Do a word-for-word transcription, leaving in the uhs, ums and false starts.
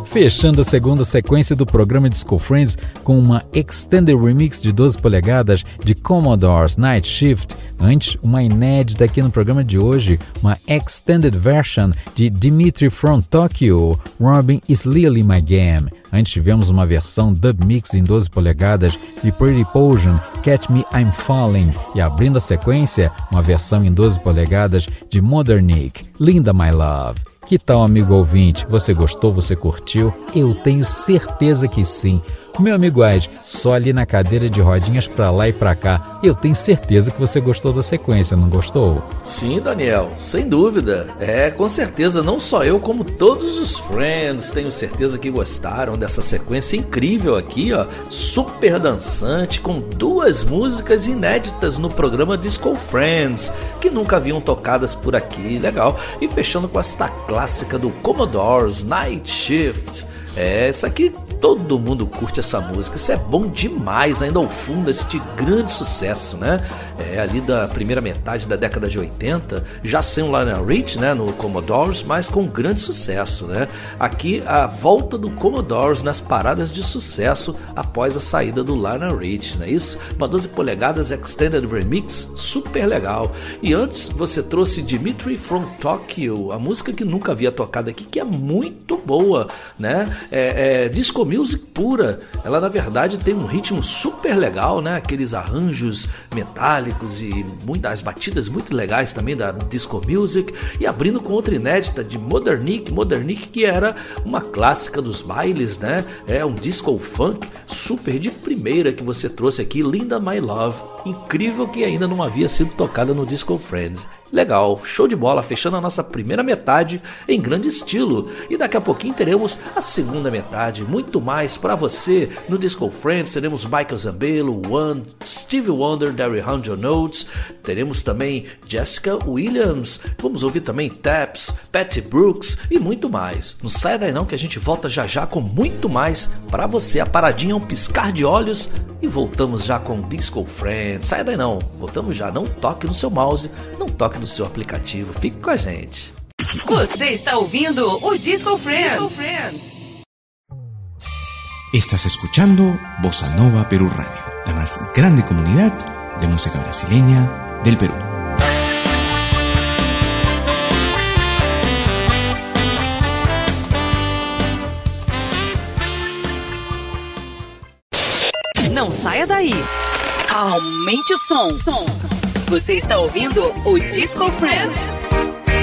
Fechando a segunda sequência do programa Disco Friends com uma Extended Remix de doze polegadas de Commodore's Night Shift. Antes, uma inédita aqui no programa de hoje, uma Extended Version de Dimitri from Tokyo, Robin is Really My Game. Antes tivemos uma versão dub mix em doze polegadas de Pretty Potion, Catch Me I'm Falling. E abrindo a sequência, uma versão em doze polegadas de Modernic, Linda My Love. Que tal, amigo ouvinte? Você gostou? Você curtiu? Eu tenho certeza que sim. Meu amigo Ed, só ali na cadeira de rodinhas pra lá e pra cá. Eu tenho certeza que você gostou da sequência, não gostou? Sim, Daniel, sem dúvida. É, com certeza, não só eu, como todos os friends, tenho certeza que gostaram dessa sequência incrível aqui, ó. Super dançante, com duas músicas inéditas no programa Disco Friends, que nunca haviam tocadas por aqui, legal. E fechando com esta clássica do Commodore's Night Shift. É, essa aqui todo mundo curte essa música, isso é bom demais, ainda ao fundo este grande sucesso, né? É ali da primeira metade da década de oitenta, já sem o Lionel Rich, né, no Commodores, mas com grande sucesso, né? Aqui a volta do Commodores nas paradas de sucesso após a saída do Lionel Rich, não é isso? Uma doze polegadas Extended Remix, super legal. E antes você trouxe Dimitri from Tokyo, a música que nunca havia tocado aqui, que é muito boa, né? É, é disco music pura. Ela na verdade tem um ritmo super legal, né? Aqueles arranjos metálicos e muitas batidas muito legais também da disco music. E abrindo com outra inédita de Modernic, Modernic que era uma clássica dos bailes, né? É um disco funk super de primeira que você trouxe aqui, Linda My Love. Incrível que ainda não havia sido tocada no Disco Friends. Legal, show de bola, fechando a nossa primeira metade em grande estilo. E daqui a pouquinho teremos a segunda metade, muito mais para você. No Disco Friends teremos Michael Zambello, One, Stevie Wonder, Derry Hundred Notes. Teremos também Jessica Williams. Vamos ouvir também Taps, Patty Brooks e muito mais. Não saia daí não que a gente volta já já com muito mais para você. A paradinha é um piscar de olhos e voltamos já com Disco Friends. Saia daí não, voltamos já. Não toque no seu mouse, não toque no seu aplicativo. Fique com a gente. Você está ouvindo o Disco Friends. Disco Friends. Estás escuchando Bossa Nova Perú Radio, la más grande comunidad de música brasileña del Perú. Não saia daí. Aumente o som. som. Você está ouvindo o Disco Friends.